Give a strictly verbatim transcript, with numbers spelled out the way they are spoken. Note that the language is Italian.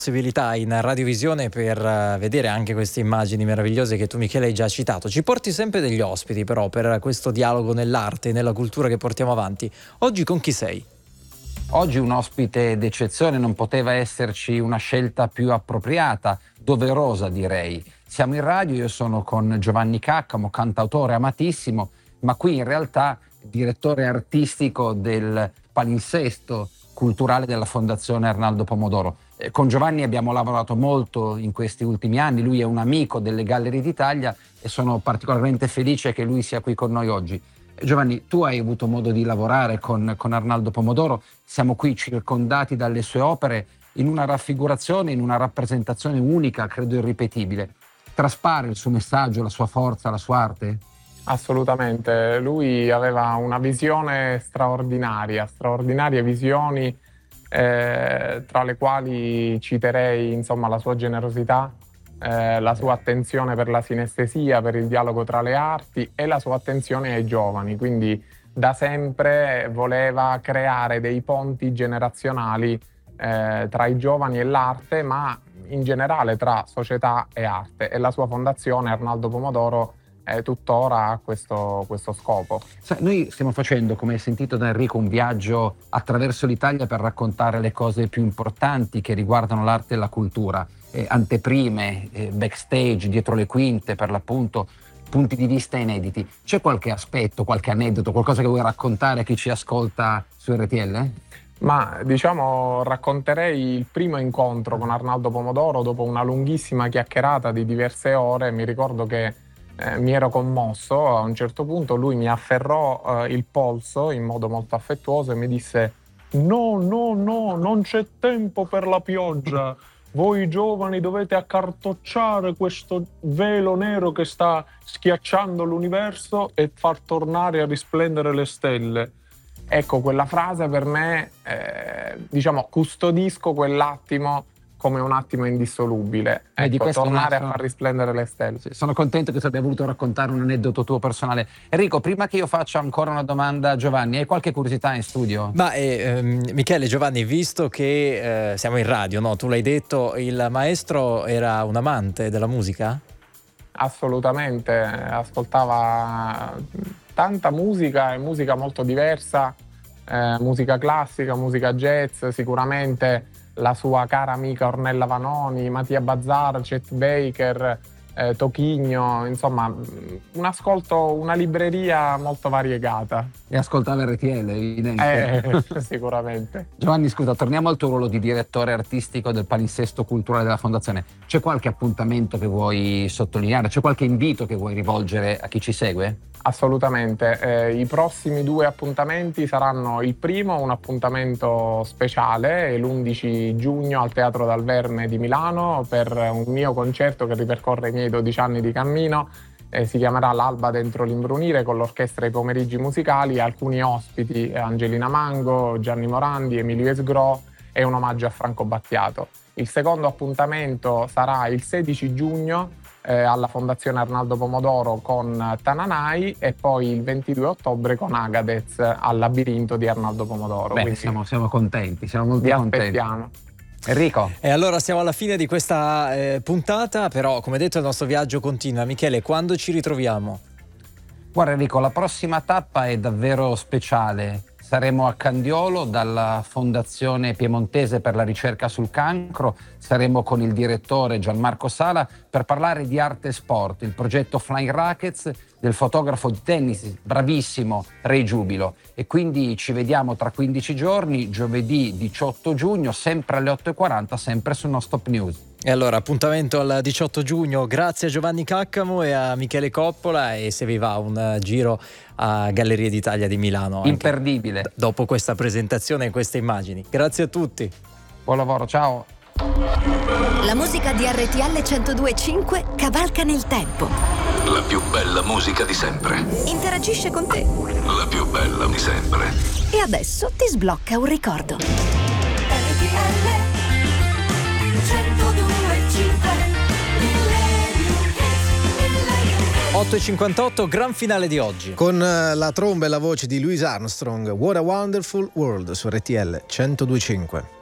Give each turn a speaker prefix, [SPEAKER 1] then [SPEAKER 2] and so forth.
[SPEAKER 1] Possibilità in radiovisione per uh, vedere anche queste immagini meravigliose che tu, Michele, hai già citato. Ci porti sempre degli ospiti però per questo dialogo nell'arte e nella cultura che portiamo avanti. Oggi con chi sei?
[SPEAKER 2] Oggi un ospite d'eccezione, non poteva esserci una scelta più appropriata, doverosa direi. Siamo in radio, io sono con Giovanni Caccamo, cantautore amatissimo, ma qui in realtà direttore artistico del palinsesto culturale della Fondazione Arnaldo Pomodoro. Eh, con Giovanni abbiamo lavorato molto in questi ultimi anni, lui è un amico delle Gallerie d'Italia e sono particolarmente felice che lui sia qui con noi oggi. Eh, Giovanni, tu hai avuto modo di lavorare con, con Arnaldo Pomodoro, siamo qui circondati dalle sue opere in una raffigurazione, in una rappresentazione unica, credo irripetibile. Traspare il suo messaggio, la sua forza, la sua arte?
[SPEAKER 3] Assolutamente, lui aveva una visione straordinaria, straordinarie visioni, eh, tra le quali citerei insomma la sua generosità, eh, la sua attenzione per la sinestesia, per il dialogo tra le arti e la sua attenzione ai giovani, quindi da sempre voleva creare dei ponti generazionali eh, tra i giovani e l'arte, ma in generale tra società e arte, e la sua fondazione Arnaldo Pomodoro Eh, tuttora ha questo, questo scopo.
[SPEAKER 2] Sai, noi stiamo facendo, come hai sentito da Enrico, un viaggio attraverso l'Italia per raccontare le cose più importanti che riguardano l'arte e la cultura, eh, anteprime, eh, backstage, dietro le quinte, per l'appunto, punti di vista inediti. C'è qualche aspetto, qualche aneddoto, qualcosa che vuoi raccontare a chi ci ascolta su R T L?
[SPEAKER 3] Ma diciamo racconterei il primo incontro con Arnaldo Pomodoro dopo una lunghissima chiacchierata di diverse ore. Mi ricordo che Eh, mi ero commosso. A un certo punto lui mi afferrò eh, il polso in modo molto affettuoso e mi disse: no, no, no, non c'è tempo per la pioggia, voi giovani dovete accartocciare questo velo nero che sta schiacciando l'universo e far tornare a risplendere le stelle. Ecco, quella frase per me, eh, diciamo, custodisco quell'attimo come un attimo indissolubile. Ecco,
[SPEAKER 2] di questo
[SPEAKER 3] tornare
[SPEAKER 2] altro...
[SPEAKER 3] a far risplendere le stelle.
[SPEAKER 2] Sì, sono contento che tu abbia voluto raccontare un aneddoto tuo personale. Enrico, prima che io faccia ancora una domanda a Giovanni, hai qualche curiosità in studio?
[SPEAKER 1] Ma eh, ehm, Michele, Giovanni, visto che eh, siamo in radio, no? Tu l'hai detto, il maestro era un amante della musica?
[SPEAKER 3] Assolutamente, ascoltava tanta musica e musica molto diversa, eh, musica classica, musica jazz, sicuramente la sua cara amica Ornella Vanoni, Mattia Bazzar, Chet Baker, eh, Tochigno, insomma un ascolto, una libreria molto variegata.
[SPEAKER 2] E ascoltava R T L, evidente.
[SPEAKER 3] Eh, sicuramente.
[SPEAKER 2] Giovanni, scusa, torniamo al tuo ruolo di direttore artistico del palinsesto culturale della Fondazione. C'è qualche appuntamento che vuoi sottolineare? C'è qualche invito che vuoi rivolgere a chi ci segue?
[SPEAKER 3] Assolutamente, eh, i prossimi due appuntamenti saranno: il primo un appuntamento speciale l'undici giugno al Teatro Dal Verme di Milano per un mio concerto che ripercorre i miei dodici anni di cammino, eh, si chiamerà L'Alba dentro l'imbrunire, con l'orchestra I Pomeriggi Musicali, alcuni ospiti, Angelina Mango, Gianni Morandi, Emilio Esgro e un omaggio a Franco Battiato. Il secondo appuntamento sarà il sedici giugno Eh, alla Fondazione Arnaldo Pomodoro con Tananai e poi il ventidue ottobre con Agadez al Labirinto di Arnaldo Pomodoro.
[SPEAKER 2] Beh, siamo, siamo contenti, siamo molto
[SPEAKER 3] vi
[SPEAKER 2] contenti.
[SPEAKER 3] aspettiamo.
[SPEAKER 2] Enrico.
[SPEAKER 1] E allora siamo alla fine di questa eh, puntata, però come detto il nostro viaggio continua. Michele, quando ci ritroviamo?
[SPEAKER 2] Guarda Enrico, la prossima tappa è davvero speciale. Saremo a Candiolo dalla Fondazione Piemontese per la ricerca sul cancro, saremo con il direttore Gianmarco Sala per parlare di arte e sport, il progetto Flying Rackets del fotografo di tennis bravissimo Ray Giubilo, e quindi ci vediamo tra quindici giorni, giovedì diciotto giugno, sempre alle otto e quaranta, sempre su Non Stop News.
[SPEAKER 1] E allora appuntamento al diciotto giugno, grazie a Giovanni Caccamo e a Michele Coppola, e se vi va un giro a Gallerie d'Italia di Milano.
[SPEAKER 2] Imperdibile.
[SPEAKER 1] D- dopo questa presentazione e queste immagini. Grazie a tutti.
[SPEAKER 2] Buon lavoro, ciao.
[SPEAKER 4] La musica di R T L centodue e cinque cavalca nel tempo.
[SPEAKER 5] La più bella musica di sempre.
[SPEAKER 4] Interagisce con te.
[SPEAKER 5] La più bella di sempre.
[SPEAKER 4] E adesso ti sblocca un ricordo. R T L centodue e cinque.
[SPEAKER 1] otto e cinquantotto, gran finale di oggi.
[SPEAKER 6] Con la tromba e la voce di Louis Armstrong, What a Wonderful World su R T L centodue e cinque.